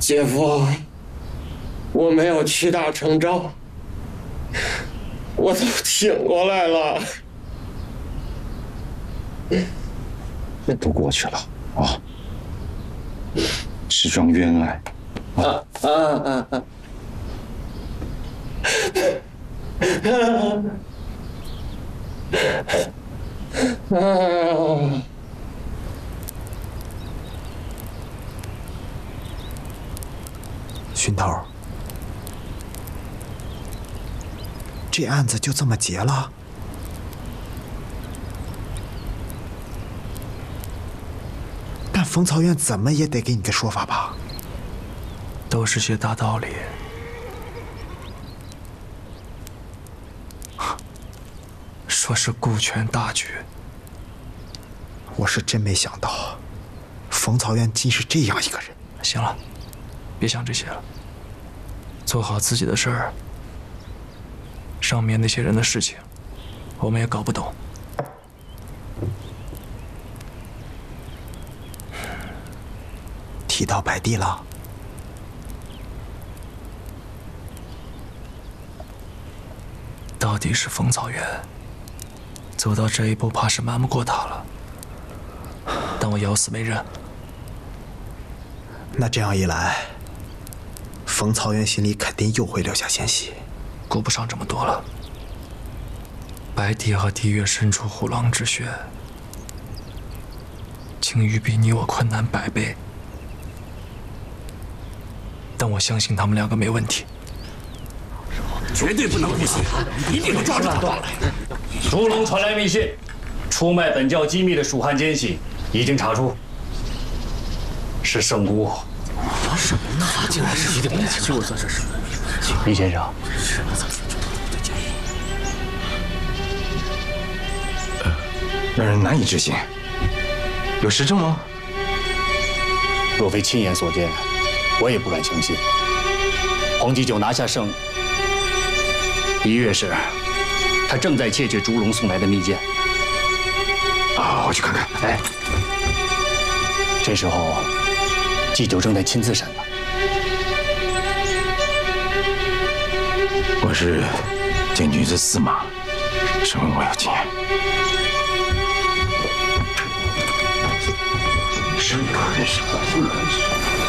姐夫，我没有屈打成招，我都挺过来了。 都过去了啊，是桩冤案。 熏头，这案子就这么结了？但冯曹院怎么也得给你个说法吧？ 都是些大道理。说是顾全大局， 我是真没想到，冯曹院竟是这样一个人。 行了，别想这些了，做好自己的事儿。上面那些人的事情，我们也搞不懂。 提到白帝了， 到底是冯曹院，走到这一步，怕是瞒不过他了。但我咬死没认。 那这样一来，冯曹院心里肯定又会留下嫌隙。 顾不上这么多了。白帝和帝月身处虎狼之穴，境遇比你我困难100倍。但我相信他们两个没问题， 绝对不能不信，一定要抓住他。 烛龙传来密信，出卖本教机密的蜀汉奸细已经查出，是圣姑。 什么呢？竟然是一定别就算是李先生， 让人难以置信。有实证吗？ 若非亲眼所见，我也不敢相信。黄继久拿下圣一月时，他正在窃取烛龙送来的密件。 啊，我去看看。 哎，这时候继久正在亲自审呢。 我是见女子司马，审问我有经验。是可是。